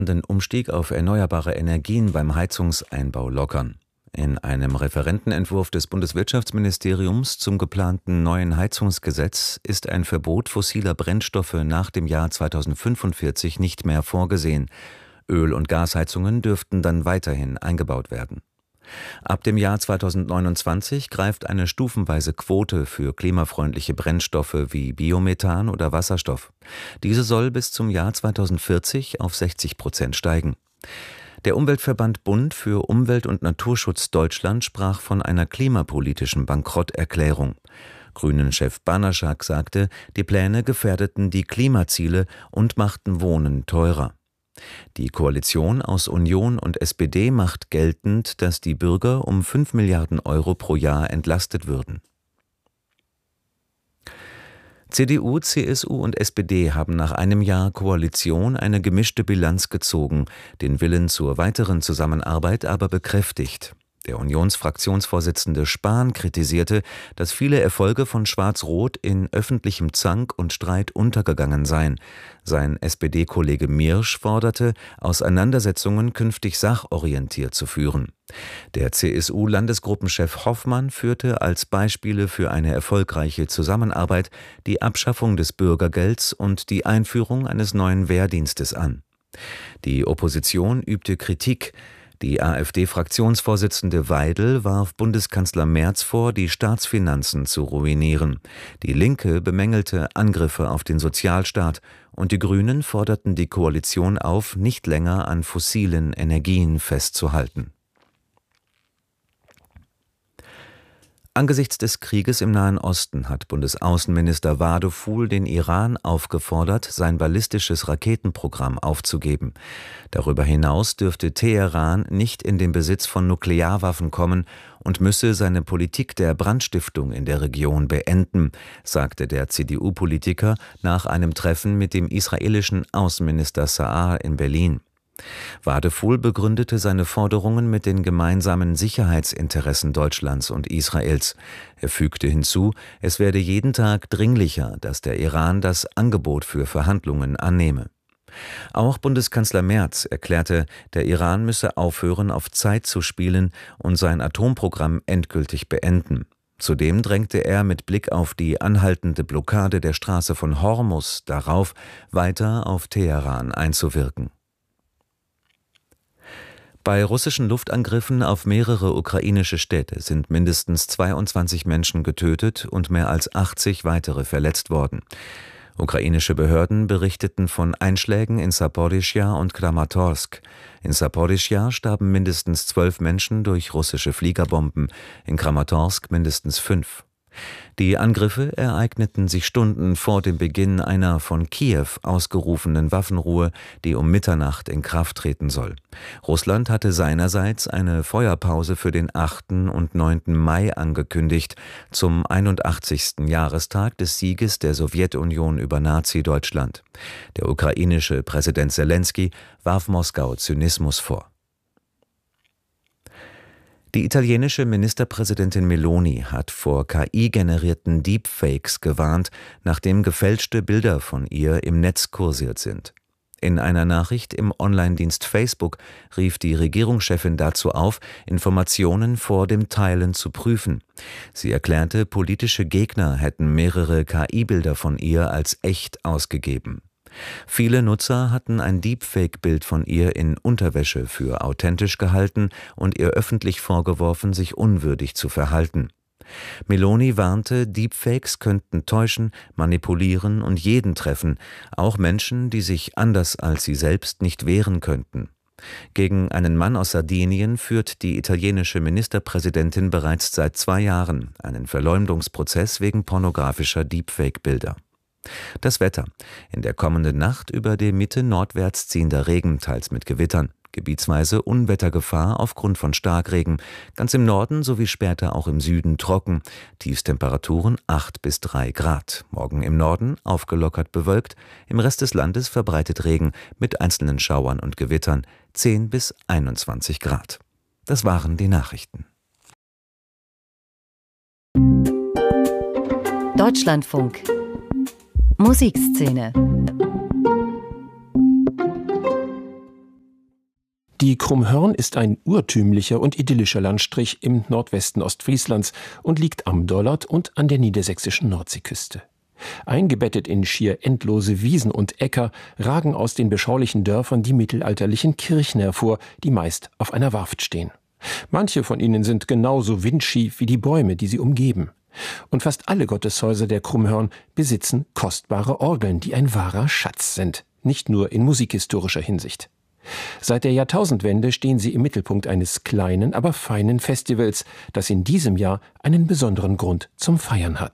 den Umstieg auf erneuerbare Energien beim Heizungseinbau lockern. In einem Referentenentwurf des Bundeswirtschaftsministeriums zum geplanten neuen Heizungsgesetz ist ein Verbot fossiler Brennstoffe nach dem Jahr 2045 nicht mehr vorgesehen. Öl- und Gasheizungen dürften dann weiterhin eingebaut werden. Ab dem Jahr 2029 greift eine stufenweise Quote für klimafreundliche Brennstoffe wie Biomethan oder Wasserstoff. Diese soll bis zum Jahr 2040 auf 60% steigen. Der Umweltverband Bund für Umwelt und Naturschutz Deutschland sprach von einer klimapolitischen Bankrotterklärung. Grünen-Chef Banaschak sagte, die Pläne gefährdeten die Klimaziele und machten Wohnen teurer. Die Koalition aus Union und SPD macht geltend, dass die Bürger um 5 Milliarden Euro pro Jahr entlastet würden. CDU, CSU und SPD haben nach einem Jahr Koalition eine gemischte Bilanz gezogen, den Willen zur weiteren Zusammenarbeit aber bekräftigt. Der Unionsfraktionsvorsitzende Spahn kritisierte, dass viele Erfolge von Schwarz-Rot in öffentlichem Zank und Streit untergegangen seien. Sein SPD-Kollege Mirsch forderte, Auseinandersetzungen künftig sachorientiert zu führen. Der CSU-Landesgruppenchef Hoffmann führte als Beispiele für eine erfolgreiche Zusammenarbeit die Abschaffung des Bürgergelds und die Einführung eines neuen Wehrdienstes an. Die Opposition übte Kritik. Die AfD-Fraktionsvorsitzende Weidel warf Bundeskanzler Merz vor, die Staatsfinanzen zu ruinieren. Die Linke bemängelte Angriffe auf den Sozialstaat und die Grünen forderten die Koalition auf, nicht länger an fossilen Energien festzuhalten. Angesichts des Krieges im Nahen Osten hat Bundesaußenminister Wadefuhl den Iran aufgefordert, sein ballistisches Raketenprogramm aufzugeben. Darüber hinaus dürfte Teheran nicht in den Besitz von Nuklearwaffen kommen und müsse seine Politik der Brandstiftung in der Region beenden, sagte der CDU-Politiker nach einem Treffen mit dem israelischen Außenminister Sa'ar in Berlin. Wadefuhl begründete seine Forderungen mit den gemeinsamen Sicherheitsinteressen Deutschlands und Israels. Er fügte hinzu, es werde jeden Tag dringlicher, dass der Iran das Angebot für Verhandlungen annehme. Auch Bundeskanzler Merz erklärte, der Iran müsse aufhören, auf Zeit zu spielen und sein Atomprogramm endgültig beenden. Zudem drängte er mit Blick auf die anhaltende Blockade der Straße von Hormuz darauf, weiter auf Teheran einzuwirken. Bei russischen Luftangriffen auf mehrere ukrainische Städte sind mindestens 22 Menschen getötet und mehr als 80 weitere verletzt worden. Ukrainische Behörden berichteten von Einschlägen in Saporischschja und Kramatorsk. In Saporischschja starben mindestens 12 Menschen durch russische Fliegerbomben, in Kramatorsk mindestens 5. Die Angriffe ereigneten sich Stunden vor dem Beginn einer von Kiew ausgerufenen Waffenruhe, die um Mitternacht in Kraft treten soll. Russland hatte seinerseits eine Feuerpause für den 8. und 9. Mai angekündigt, zum 81. Jahrestag des Sieges der Sowjetunion über Nazi-Deutschland. Der ukrainische Präsident Selenskyj warf Moskau Zynismus vor. Die italienische Ministerpräsidentin Meloni hat vor KI-generierten Deepfakes gewarnt, nachdem gefälschte Bilder von ihr im Netz kursiert sind. In einer Nachricht im Online-Dienst Facebook rief die Regierungschefin dazu auf, Informationen vor dem Teilen zu prüfen. Sie erklärte, politische Gegner hätten mehrere KI-Bilder von ihr als echt ausgegeben. Viele Nutzer hatten ein Deepfake-Bild von ihr in Unterwäsche für authentisch gehalten und ihr öffentlich vorgeworfen, sich unwürdig zu verhalten. Meloni warnte, Deepfakes könnten täuschen, manipulieren und jeden treffen, auch Menschen, die sich anders als sie selbst nicht wehren könnten. Gegen einen Mann aus Sardinien führt die italienische Ministerpräsidentin bereits seit 2 Jahren einen Verleumdungsprozess wegen pornografischer Deepfake-Bilder. Das Wetter. In der kommenden Nacht über die Mitte nordwärts ziehender Regen, teils mit Gewittern. Gebietsweise Unwettergefahr aufgrund von Starkregen. Ganz im Norden sowie später auch im Süden trocken. Tiefstemperaturen 8 bis 3 Grad. Morgen im Norden aufgelockert bewölkt. Im Rest des Landes verbreitet Regen mit einzelnen Schauern und Gewittern. 10 bis 21 Grad. Das waren die Nachrichten. Deutschlandfunk Musikszene Die Krummhörn ist ein urtümlicher und idyllischer Landstrich im Nordwesten Ostfrieslands und liegt am Dollard und an der niedersächsischen Nordseeküste. Eingebettet in schier endlose Wiesen und Äcker ragen aus den beschaulichen Dörfern die mittelalterlichen Kirchen hervor, die meist auf einer Warft stehen. Manche von ihnen sind genauso windschief wie die Bäume, die sie umgeben. Und fast alle Gotteshäuser der Krummhörn besitzen kostbare Orgeln, die ein wahrer Schatz sind, nicht nur in musikhistorischer Hinsicht. Seit der Jahrtausendwende stehen sie im Mittelpunkt eines kleinen, aber feinen Festivals, das in diesem Jahr einen besonderen Grund zum Feiern hat.